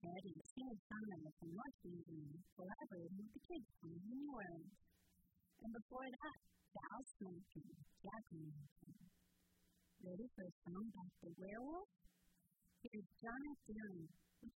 ready to sing a song from Marching Band, collaborating with the kids from New Orleans. And before that, Val Smokin, Jack Lantern. Ready for a song about the werewolf? Here's John F. Dillon with